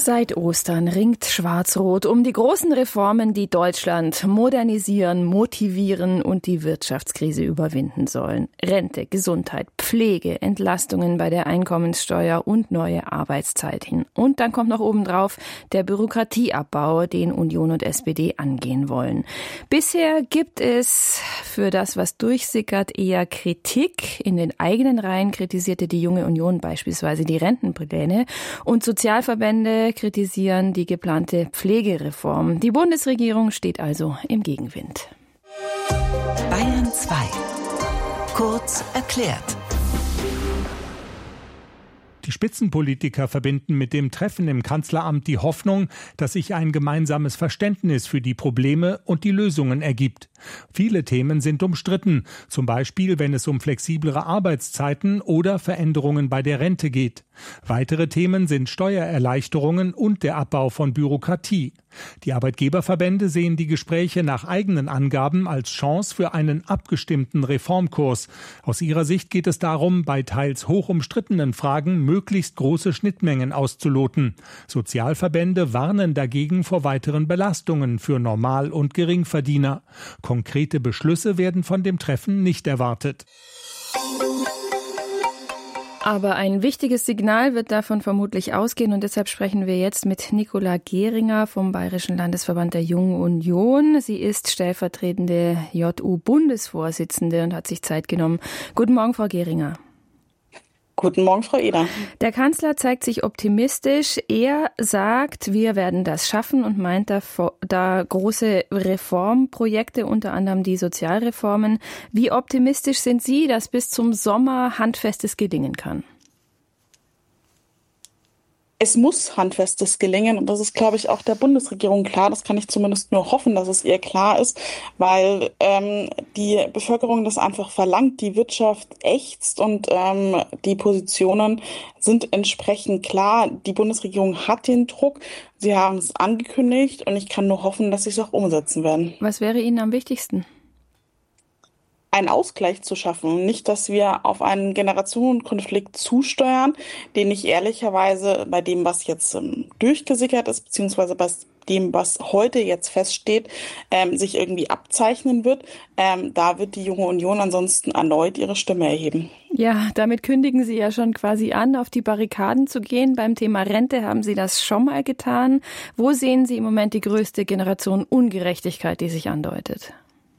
Seit Ostern ringt Schwarz-Rot um die großen Reformen, die Deutschland modernisieren, motivieren und die Wirtschaftskrise überwinden sollen. Rente, Gesundheit, Pflege, Entlastungen bei der Einkommenssteuer und neue Arbeitszeiten. Und dann kommt noch obendrauf der Bürokratieabbau, den Union und SPD angehen wollen. Bisher gibt es für das, was durchsickert, eher Kritik. In den eigenen Reihen kritisierte die Junge Union beispielsweise die Rentenpläne und Sozialverbände kritisieren die geplante Pflegereform. Die Bundesregierung steht also im Gegenwind. Bayern 2. Kurz erklärt. Die Spitzenpolitiker verbinden mit dem Treffen im Kanzleramt die Hoffnung, dass sich ein gemeinsames Verständnis für die Probleme und die Lösungen ergibt. Viele Themen sind umstritten, zum Beispiel wenn es um flexiblere Arbeitszeiten oder Veränderungen bei der Rente geht. Weitere Themen sind Steuererleichterungen und der Abbau von Bürokratie. Die Arbeitgeberverbände sehen die Gespräche nach eigenen Angaben als Chance für einen abgestimmten Reformkurs. Aus ihrer Sicht geht es darum, bei teils hoch umstrittenen Fragen möglichst große Schnittmengen auszuloten. Sozialverbände warnen dagegen vor weiteren Belastungen für Normal- und Geringverdiener. Konkrete Beschlüsse werden von dem Treffen nicht erwartet. Aber ein wichtiges Signal wird davon vermutlich ausgehen und deshalb sprechen wir jetzt mit Nicola Gehringer vom Bayerischen Landesverband der Jungen Union. Sie ist stellvertretende JU-Bundesvorsitzende und hat sich Zeit genommen. Guten Morgen, Frau Gehringer. Guten Morgen, Frau Eder. Der Kanzler zeigt sich optimistisch. Er sagt, wir werden das schaffen und meint da große Reformprojekte, unter anderem die Sozialreformen. Wie optimistisch sind Sie, dass bis zum Sommer Handfestes gelingen kann? Es muss Handfestes gelingen und das ist, glaube ich, auch der Bundesregierung klar. Das kann ich zumindest nur hoffen, dass es ihr klar ist, weil die Bevölkerung das einfach verlangt. Die Wirtschaft ächzt und die Positionen sind entsprechend klar. Die Bundesregierung hat den Druck. Sie haben es angekündigt und ich kann nur hoffen, dass sie es auch umsetzen werden. Was wäre Ihnen am wichtigsten? Einen Ausgleich zu schaffen. Nicht, dass wir auf einen Generationenkonflikt zusteuern, den ich ehrlicherweise bei dem, was jetzt durchgesickert ist, beziehungsweise bei dem, was heute jetzt feststeht, sich irgendwie abzeichnen wird. Da wird die Junge Union ansonsten erneut ihre Stimme erheben. Ja, damit kündigen Sie ja schon quasi an, auf die Barrikaden zu gehen. Beim Thema Rente haben Sie das schon mal getan. Wo sehen Sie im Moment die größte Generationenungerechtigkeit, die sich andeutet?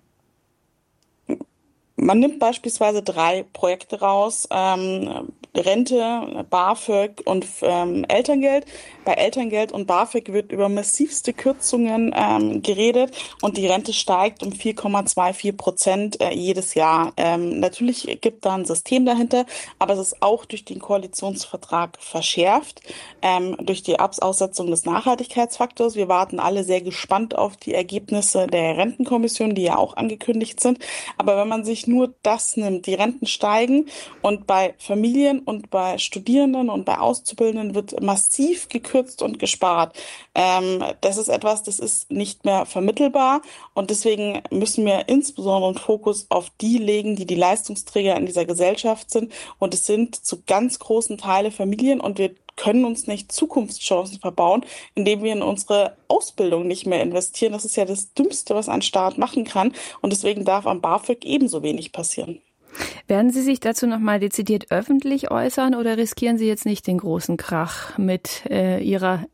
Man nimmt beispielsweise 3 Projekte raus, Rente, BAföG und Elterngeld. Bei Elterngeld und BAföG wird über massivste Kürzungen geredet und die Rente steigt um 4,24% jedes Jahr. Natürlich gibt da ein System dahinter, aber es ist auch durch den Koalitionsvertrag verschärft, durch die Aussetzung des Nachhaltigkeitsfaktors. Wir warten alle sehr gespannt auf die Ergebnisse der Rentenkommission, die ja auch angekündigt sind. Aber wenn man sich nur das nimmt, die Renten steigen und bei Familien und bei Studierenden und bei Auszubildenden wird massiv gekürzt und gespart. Das ist etwas, das ist nicht mehr vermittelbar und deswegen müssen wir insbesondere einen Fokus auf die legen, die Leistungsträger in dieser Gesellschaft sind und es sind zu ganz großen Teilen Familien und wir können uns nicht Zukunftschancen verbauen, indem wir in unsere Ausbildung nicht mehr investieren. Das ist ja das Dümmste, was ein Staat machen kann. Und deswegen darf am BAföG ebenso wenig passieren. Werden Sie sich dazu nochmal dezidiert öffentlich äußern oder riskieren Sie jetzt nicht den großen Krach mit Ihrer